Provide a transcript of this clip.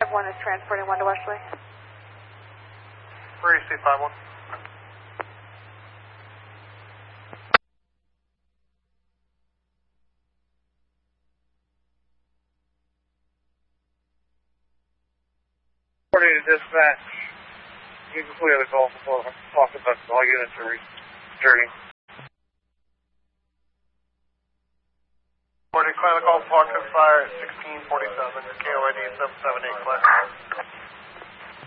51 is transporting 1 to Wesley. Where is C51? According to dispatch, you can clear the call for talk about all units are returning. According to clear the call for Hawkins Fire at 1647, KOID 778 Class.